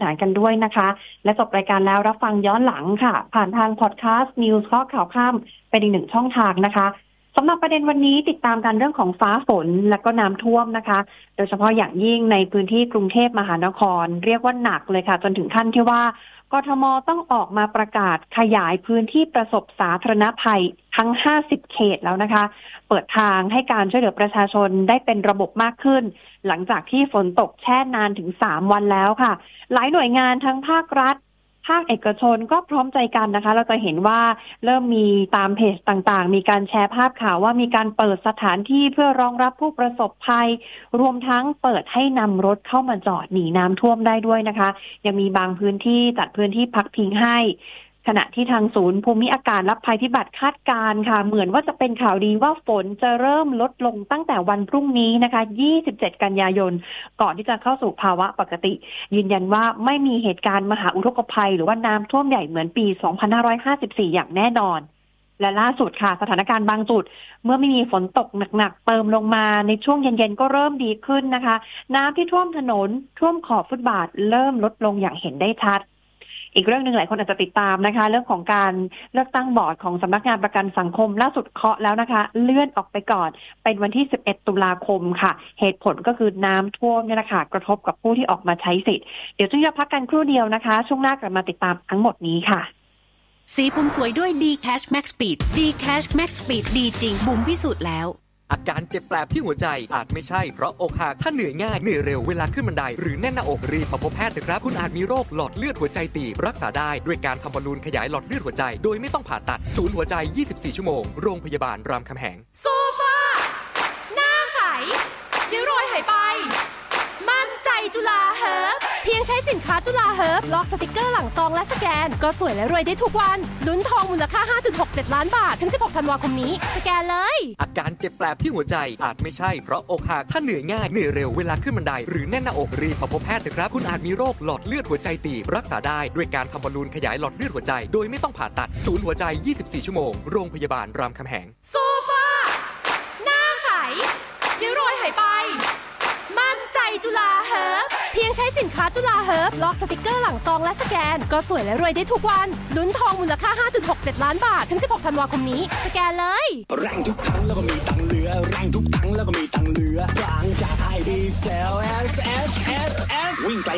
สานกันด้วยนะคะและจบรายการแล้วรับฟังย้อนหลังค่ะผ่านทางพอดแคสต์ News ข้อข่าวค่ำเป็นอีกหนึ่งช่องทางนะคะสำหรับประเด็นวันนี้ติดตามกันเรื่องของฟ้าฝนและก็น้ำท่วมนะคะโดยเฉพาะอย่างยิ่งในพื้นที่กรุงเทพมหานครเรียกว่าหนักเลยค่ะจนถึงขั้นที่ว่ากทมต้องออกมาประกาศขยายพื้นที่ประสบสาธารณภัยทั้ง50เขตแล้วนะคะเปิดทางให้การช่วยเหลือประชาชนได้เป็นระบบมากขึ้นหลังจากที่ฝนตกแช่นานถึง3วันแล้วค่ะหลายหน่วยงานทั้งภาครัฐภาคเอกชนก็พร้อมใจกันนะคะเราจะเห็นว่าเริ่มมีตามเพจต่างๆมีการแชร์ภาพข่าวว่ามีการเปิดสถานที่เพื่อรองรับผู้ประสบภัยรวมทั้งเปิดให้นำรถเข้ามาจอดหนีน้ำท่วมได้ด้วยนะคะยังมีบางพื้นที่จัดพื้นที่พักพิงให้ขณะที่ทางศูนย์ภูมิอากาศและภัยพิบัติคาดการณ์ค่ะเหมือนว่าจะเป็นข่าวดีว่าฝนจะเริ่มลดลงตั้งแต่วันพรุ่งนี้นะคะ27กันยายนก่อนที่จะเข้าสู่ภาวะปกติยืนยันว่าไม่มีเหตุการณ์มหาอุทกภัยหรือว่าน้ำท่วมใหญ่เหมือนปี2554อย่างแน่นอนและล่าสุดค่ะสถานการณ์บางจุดเมื่อไม่มีฝนตกหนักๆเติมลงมาในช่วงเย็นๆก็เริ่มดีขึ้นนะคะน้ำที่ท่วมถนนท่วมขอบฟุตบาทเริ่มลดลงอย่างเห็นได้ชัดอีกเรื่องนึงหลายคนอาจจะติดตามนะคะเรื่องของการเลือกตั้งบอร์ดของสำนักงานประกันสังคมล่าสุดเคาะแล้วนะคะเลื่อนออกไปก่อนเป็นวันที่11ตุลาคมค่ะเหตุผลก็คือน้ำท่วมเนี่ยนะคะกระทบกับผู้ที่ออกมาใช้สิทธิ์เดี๋ยวจะพักกันครู่เดียวนะคะช่วงหน้ากลับมาติดตามทั้งหมดนี้ค่ะสีผมสวยด้วย D-Cash Max Speed D-Cash Max Speed ดีจริงบุ๋มพิสูจน์แล้วอาการเจ็บแปลบที่หัวใจอาจไม่ใช่เพราะอกหักถ้าเหนื่อยง่ายเหนื่อยเร็วเวลาขึ้นบันไดหรือแน่นหน้าอกรีบมาพบแพทย์เถอะครับคุณอาจมีโรคหลอดเลือดหัวใจตีบรักษาได้ด้วยการทำบอลลูนขยายหลอดเลือดหัวใจโดยไม่ต้องผ่าตัดศูนย์หัวใจ24ชั่วโมงโรงพยาบาลรามคำแหงโซฟาหน้าใสริ้วรอยหายไปมั่นใจจุฬาเฮิร์บเพียงใช้สินค้าจุฬาเฮิร์บลอกสติกเกอร์หลังซองและสแกนก็สวยและรวยได้ทุกวันลุ้นทองมูลค่า 5.67 ล้านบาทถึง16ธันวาคมนี้สแกนเลยอาการเจ็บแปลบที่หัวใจอาจไม่ใช่เพราะอกหักถ้าเหนื่อยง่ายเหนื่อยเร็วเวลาขึ้นบันไดหรือแน่นหน้าอกรีบมาพบแพทย์เถอะครับคุณอาจมีโรคหลอดเลือดหัวใจตีบรักษาได้ด้วยการทำบอลลูนขยายหลอดเลือดหัวใจโดยไม่ต้องผ่าตัดศูนย์หัวใจ24ชั่วโมงโรงพยาบาลรามคำแหงโซฟาหน้าใสริ้วรอยหายไปมั่นใจจุฬาเฮิร์บเพียงใช้สินค้าจุฬาเฮิร์บลอกสติกเกอร์หลังซองและสแกนก็สวยและรวยได้ทุกวันลุ้นทองมูลค่า 5.67 ล้านบาทถึง16ธันวาคมนี้สแกนเลยแรงทุกครั้งแล้วก็มีตังเหลือแรงทุกครั้งแล้วก็มีตังเหลือบางจากไทยดีเซล S วิ่งไกล